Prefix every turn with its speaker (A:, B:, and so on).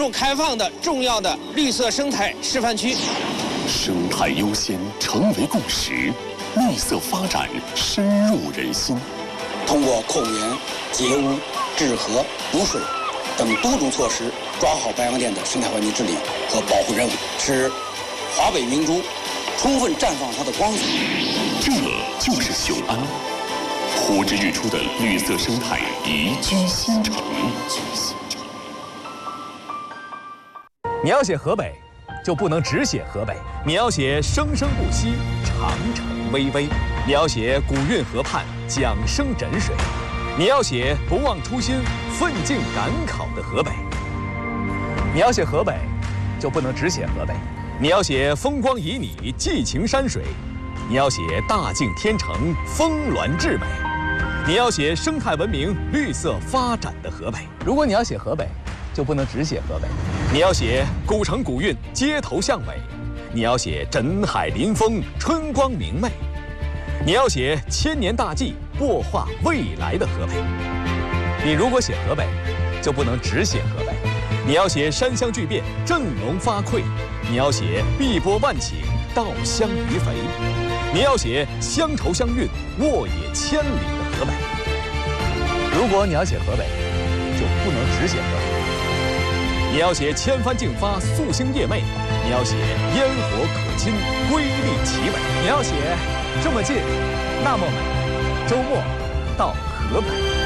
A: 众开放的重要的绿色生态示范区。
B: 生态优先成为共识，绿色发展深入人心。
C: 通过控盐、截污、治河、补水等多种措施，抓好白洋淀的生态环境治理和保护任务，使华北明珠充分绽放它的光彩。
B: 这就是雄安，呼之欲出的绿色生态宜居新城。
D: 你要写河北，就不能只写河北；你要写生生不息、长城巍巍；你要写古运河畔、桨声枕水；你要写不忘初心、奋进赶考的河北。你要写河北，就不能只写河北；你要写风光旖旎、寄情山水；你要写大境天成、峰峦至美；你要写生态文明、绿色发展的河北。如果你要写河北，就不能只写河北，你要写古城古韵、街头巷尾；你要写枕海临风、春光明媚；你要写千年大计、擘画未来的河北。你如果写河北，就不能只写河北，你要写山乡巨变、振聋发聩；你要写碧波万顷、稻香鱼肥；你要写乡愁乡韵、沃野千里的河北。如果你要写河北，就不能只写河北。你要写千帆竞发、夙兴夜寐；你要写烟火可亲、瑰丽奇美；你要写这么近，那么美。周末到河北。